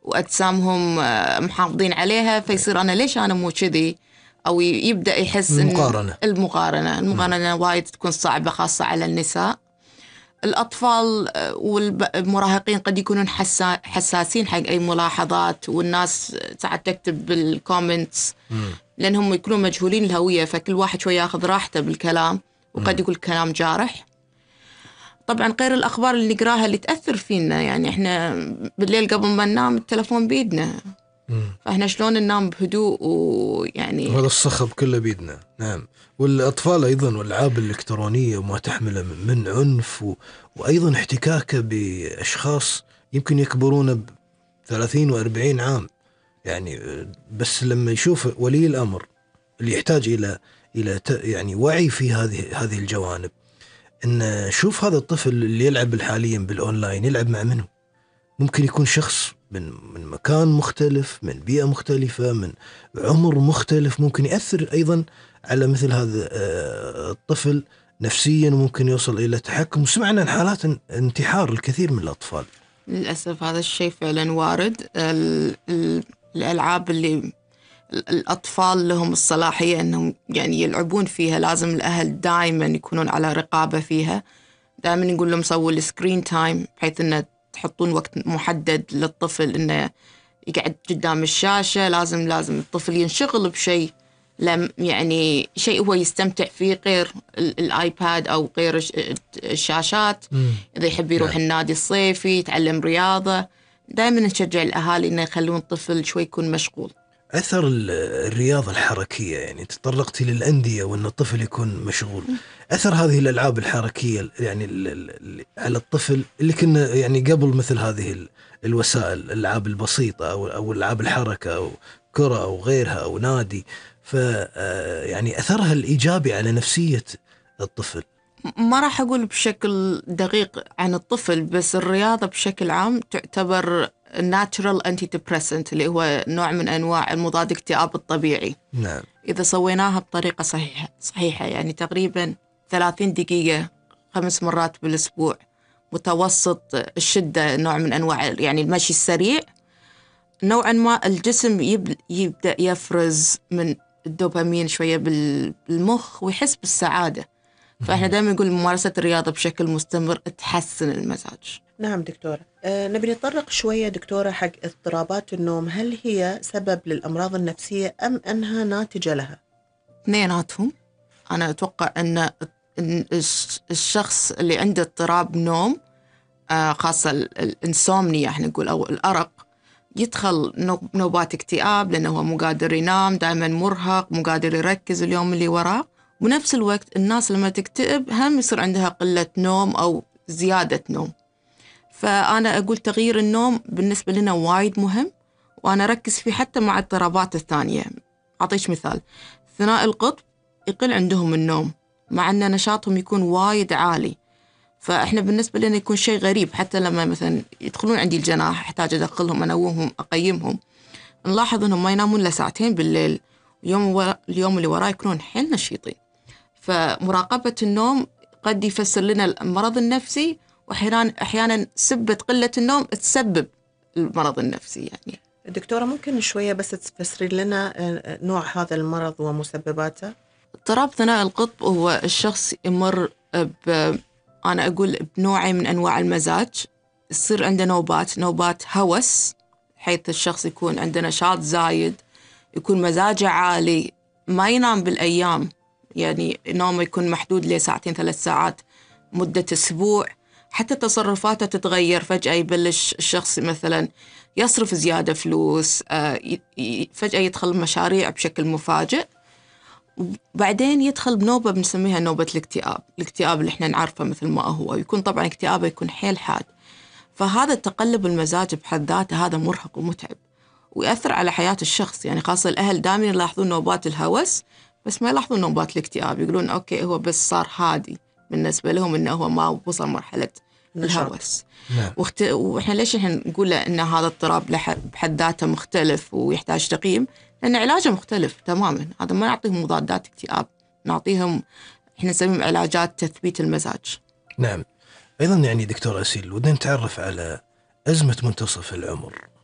وأجسامهم محافظين عليها، فيصير أنا ليش أنا مو كذي، أو يبدأ يحس إن المقارنة وايد تكون صعبة خاصة على النساء. الأطفال والمراهقين قد يكونون حساسين حق أي ملاحظات، والناس ساعات تكتب بالكومنتس لأنهم يكونون مجهولين الهوية، فكل واحد شوي ياخذ راحته بالكلام وقد يقول كلام جارح. طبعا غير الأخبار اللي نقراها اللي تأثر فينا، يعني إحنا بالليل قبل ما ننام التلفون بيدنا، فإحنا شلون ننام بهدوء ويعني هذا الصخب كله بيدنا. نعم. والأطفال أيضا والألعاب الإلكترونية وما تحمله من عنف وأيضا احتكاكه بأشخاص يمكن يكبرون ب30 و40 عام. يعني بس لما يشوف ولي الأمر اللي يحتاج إلى يعني وعي في هذه الجوانب، إن شوف هذا الطفل اللي يلعب حاليا بالأونلاين يلعب مع منه، ممكن يكون شخص من مكان مختلف، من بيئة مختلفة، من عمر مختلف، ممكن يأثر أيضا على مثل هذا الطفل نفسيا، وممكن يوصل إلى تحكم. سمعنا عن حالات انتحار الكثير من الأطفال. للأسف هذا الشيء فعلا وارد. الألعاب اللي الأطفال لهم الصلاحية أنهم يعني يلعبون فيها، لازم الأهل دائما يكونون على رقابة فيها. دائما نقول لهم سووا السكرين تايم، بحيث أنه تحطون وقت محدد للطفل أنه يقعد قدام الشاشة. لازم الطفل ينشغل بشيء، يعني شيء هو يستمتع فيه غير الآيباد أو غير الشاشات. إذا يحب يروح النادي الصيفي، يتعلم رياضة، دائما نشجع الأهالي أنه يخلون الطفل شوي يكون مشغول. أثر الرياضة الحركية، يعني تطرقتي للأندية وأن الطفل يكون مشغول. أثر هذه الألعاب الحركية يعني على الطفل اللي كنا يعني قبل مثل هذه الوسائل، الألعاب البسيطة أو ألعاب الحركة أو كرة أو غيرها أو نادي، يعني أثرها الإيجابي على نفسية الطفل. ما راح أقول بشكل دقيق عن الطفل، بس الرياضة بشكل عام تعتبر natural antidepressant، اللي هو نوع من أنواع المضاد اكتئاب الطبيعي. نعم. إذا سويناها بطريقة صحيحة، يعني تقريبا 30 دقيقة 5 مرات بالأسبوع، متوسط الشدة، نوع من أنواع يعني المشي السريع، نوعا ما الجسم يبدأ يفرز من الدوبامين شوية بالمخ ويحس بالسعادة. فإحنا دائما نقول ممارسة الرياضة بشكل مستمر تحسن المزاج. نعم دكتورة. نبي نتطرق شوية دكتورة حق اضطرابات النوم. هل هي سبب للأمراض النفسية أم أنها ناتجة لها؟ اثنيناتهم. أنا أتوقع أن الشخص اللي عنده اضطراب نوم، خاصة الانسومنيا احنا نقول أو الأرق، يدخل نوبات اكتئاب لأنه هو مو قادر ينام، دائما مرهق، مو قادر يركز اليوم اللي وراه. ونفس الوقت الناس لما تكتئب هم يصير عندها قلة نوم أو زيادة نوم. فأنا أقول تغيير النوم بالنسبة لنا وايد مهم، وأنا أركز فيه حتى مع الاضطرابات الثانية. أعطيش مثال، ثنائي القطب يقل عندهم النوم مع أن نشاطهم يكون وايد عالي. فإحنا بالنسبة لنا يكون شيء غريب، حتى لما مثلا يدخلون عندي الجناح أحتاج أدخلهم أنومهم أقيمهم، نلاحظ أنهم ما ينامون إلا ساعتين بالليل، اليوم اللي وراه يكونون حيل نشيطين. فمراقبة النوم قد يفسر لنا المرض النفسي، وأحيانا سبة قلة النوم تسبب المرض النفسي. يعني دكتورة ممكن شوية بس تفسري لنا نوع هذا المرض ومسبباته؟ اضطراب ثنائي القطب هو الشخص يمر أنا أقول بنوعين من أنواع المزاج. يصير عنده نوبات هوس، حيث الشخص يكون عنده نشاط زايد، يكون مزاجه عالي، ما ينام بالأيام، يعني نومه يكون محدود لساعتين 3 ساعات مدة أسبوع. حتى تصرفاته تتغير، فجأة يبلش الشخص مثلا يصرف زيادة فلوس، فجأة يدخل مشاريع بشكل مفاجئ، وبعدين يدخل بنوبة بنسميها نوبة الاكتئاب اللي احنا نعرفه مثل ما هو يكون. طبعا اكتئابه يكون حيل حاد. فهذا التقلب المزاج بحد ذاته هذا مرهق ومتعب، ويأثر على حياة الشخص. يعني خاصة الأهل دائما يلاحظون نوبات الهوس بس ما يلاحظون نوبات الاكتئاب، يقولون أوكي هو بس صار هادي، بالنسبة لهم إنه هو ما وصل مرحلة الهوس. وإحنا ليش إحنا نقول إن هذا اضطراب بحد ذاته مختلف ويحتاج تقييم؟ لأن علاجه مختلف تماما. هذا ما نعطيهم مضادات اكتئاب، نعطيهم إحنا نسميهم علاجات تثبيت المزاج. نعم. أيضا يعني دكتور أسيل، ودنا نتعرف على أزمة منتصف العمر.